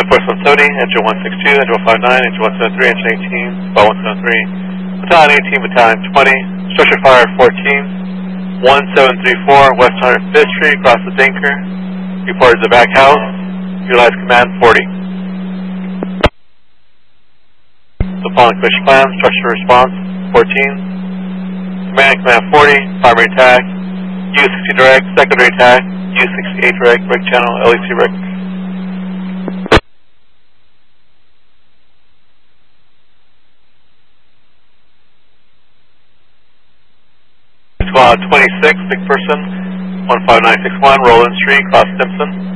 Command Force 170, Engine 162, Engine 159, Engine 173, Engine 18, Spot 173, Battalion 18, Battalion 20, Structure Fire 14, 1734, West 105th Street, across the Dinker, reported to the back house, utilize Command 40. The following commission plan, structure response 14, Command 40, primary attack, U-60 direct, secondary attack, U-68 direct, break channel, LEC break. Squad 26, big person, 15961, Roland Street, Cross Simpson.